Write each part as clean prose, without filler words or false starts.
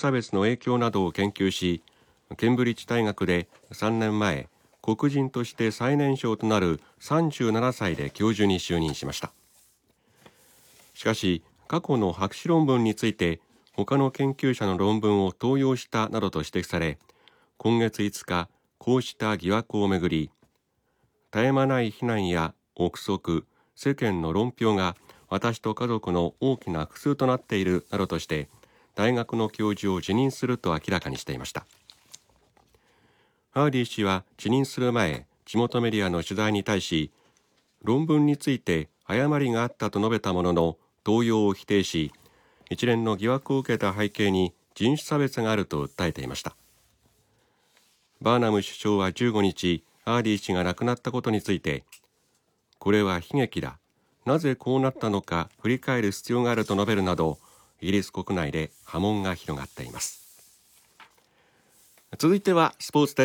差別の影響などを研究し、ケンブリッジ大学で3年前、黒人として最年少となる37歳で教授に就任しました。しかし、過去の博士論文について他の研究者の論文を盗用したなどと指摘され、今月5日、こうした疑惑をめぐり、絶え間ない非難や憶測、世間の論評が私と家族の大きな苦痛となっているなどとして大学の教授を辞任すると明らかにしていました。ハーディ氏は辞任する前、地元メディアの取材に対し、論文について誤りがあったと述べたものの盗用を否定し、一連の疑惑を受けた背景に人種差別があると訴えていました。バーナム首相は15日、ハーディ氏が亡くなったことについて、これは悲劇だ、なぜこうなったのか振り返る必要があると述べるなど、イギリス国内で波紋が広がっています。続いてはスポーツです。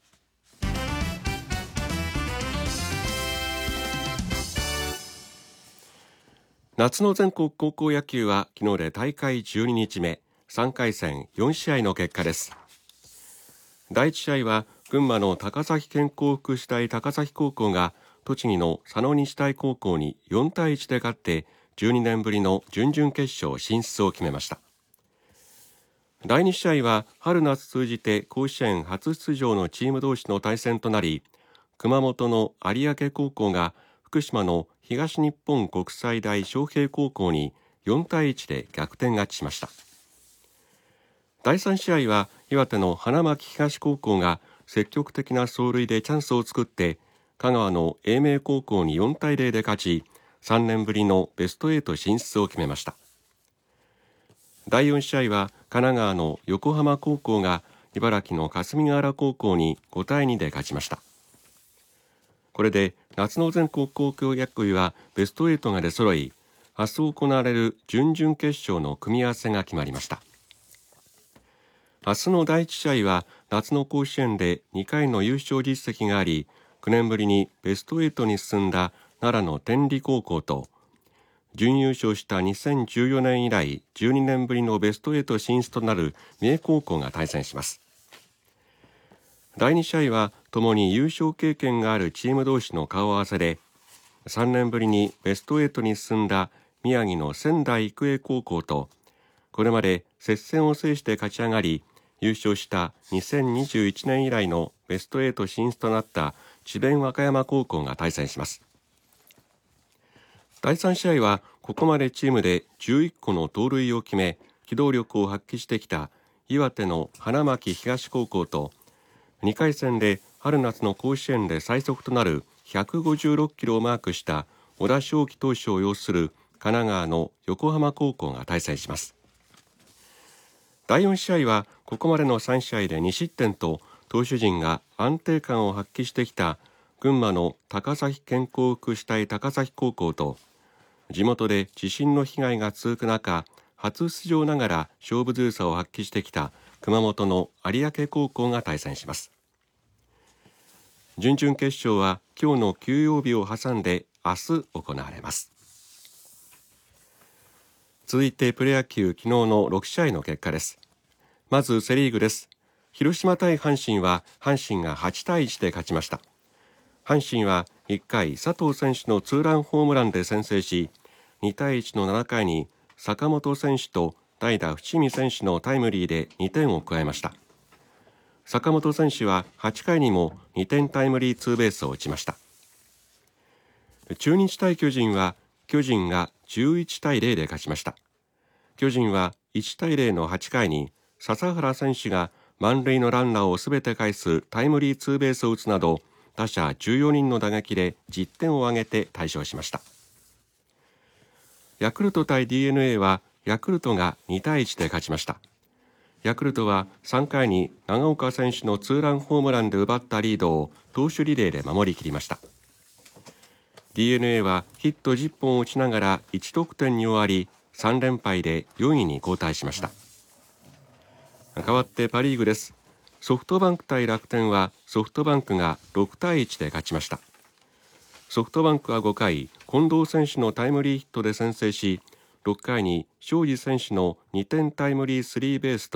夏の全国高校野球は昨日で大会12日目、3回戦4試合の結果です。第1試合は群馬の高崎健康福祉大高崎高校が栃木の佐野日大高校に4対1で勝って12年ぶりの準々決勝進出を決めました。第2試合は春夏通じて甲子園初出場のチーム同士の対戦となり、熊本の有明高校が福島の東日本国際大昌平高校に4対1で逆転勝ちしました。第3試合は岩手の花巻東高校が積極的な走塁でチャンスを作って香川の英明高校に4対0で勝ち、3年ぶりのベスト8進出を決めました。第4試合は神奈川の横浜高校が茨城の霞ヶ浦高校に5対2で勝ちました。これで夏の全国高校野球はベスト8が出揃い、明日行われる準々決勝の組み合わせが決まりました。明日の第1試合は夏の甲子園で2回の優勝実績があり、9年ぶりにベスト8に進んだ奈良の天理高校と、準優勝した2014年以来12年ぶりのベスト8進出となる三重高校が対戦します。第2試合はともに優勝経験があるチーム同士の顔合わせで、3年ぶりにベスト8に進んだ宮城の仙台育英高校と、これまで接戦を制して勝ち上がり優勝した2021年以来のベスト8進出となった智弁和歌山高校が対戦します。第3試合はここまでチームで11個の盗塁を決め機動力を発揮してきた岩手の花巻東高校と、2回戦で春夏の甲子園で最速となる156キロをマークした小田翔輝投手を擁する神奈川の横浜高校が対戦します。第4試合はここまでの3試合で2失点と投手陣が安定感を発揮してきた群馬の高崎健康福祉大高崎高校と、地元で地震の被害が続く中初出場ながら勝負強さを発揮してきた熊本の有明高校が対戦します。準々決勝は今日の休養日を挟んで明日行われます。続いてプロ野球昨日の6試合の結果です。まずセリーグです。広島対阪神は阪神が8対1で勝ちました。阪神は1回佐藤選手のツーランホームランで先制し、2対1の7回に坂本選手と代打伏見選手のタイムリーで2点を加えました。坂本選手は8回にも2点タイムリーツーベースを打ちました。中日対巨人は巨人が11対0で勝ちました。巨人は1対0の8回に笹原選手が満塁のランナーをすべて返すタイムリーツーベースを打つなど打者14人の打撃で10点を挙げて大勝しました。ヤクルト対 DNA はヤクルトが2対1で勝ちました。ヤクルトは3回に長岡選手のツーランホームランで奪ったリードを投手リレーで守り切りました。 DNA はヒット10本を打ちながら1得点に終わり3連敗で4位に後退しました。代わってパリーグです。ソフトバンク対楽天はソフトバンクが6対1で勝ちました。ソフトバンクは5回近藤選手のタイムリーヒットで先制し、6回に庄司選手の2点タイムリースリーベースと